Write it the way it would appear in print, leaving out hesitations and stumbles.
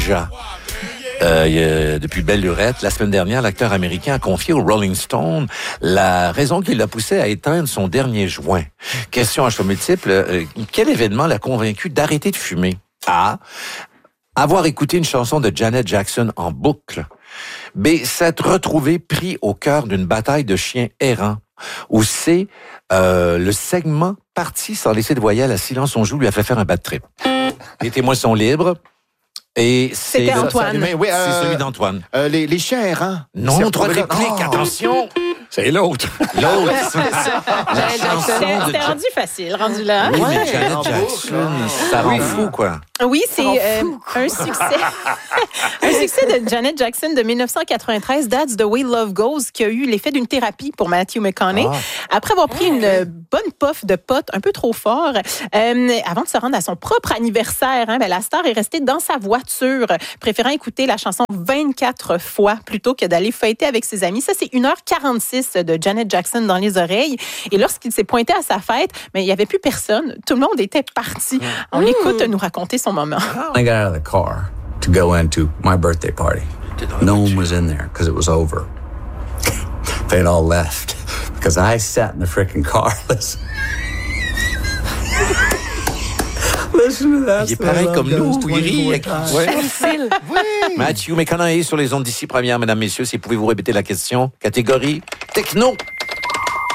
Depuis belle lurette, la semaine dernière, l'acteur américain a confié au Rolling Stone la raison qui l'a poussé à éteindre son dernier joint. Question à choix multiple, quel événement l'a convaincu d'arrêter de fumer? A. Avoir écouté une chanson de Janet Jackson en boucle. B. S'être retrouvé pris au cœur d'une bataille de chiens errants. Ou C. Le segment parti sans laisser de voyelle à Silence on joue lui a fait faire un bad trip. Les témoins sont libres. Et c'était Antoine. C'est celui d'Antoine. Les chiens errants. Non, trois répliques, attention. C'est l'autre. L'autre. C'était rendu facile, rendu là. Oui, mais Janet Jackson, ça rend fou, quoi. Oui, c'est un succès. Un succès de Janet Jackson de 1993, That's the Way Love Goes, qui a eu l'effet d'une thérapie pour Matthew McConaughey. Après avoir pris une bonne puff de pot un peu trop fort, avant de se rendre à son propre anniversaire, la star est restée dans sa voiture, préférant écouter la chanson 24 fois plutôt que d'aller fêter avec ses amis. Ça, c'est 1h46 de Janet Jackson dans les oreilles. Et lorsqu'il s'est pointé à sa fête, mais il n'y avait plus personne. Tout le monde était parti. On l'écoute nous raconter son moment. I got out of the car to go into my birthday party. No one was in there because it was over. They'd all left because I sat in the freaking car. Listen to that. Il est pareil comme nous. Il rit. Facile. Matthew McConaughey sur les ondes d'ici première, mesdames, messieurs. Si pouvez-vous répéter la question? Catégorie techno.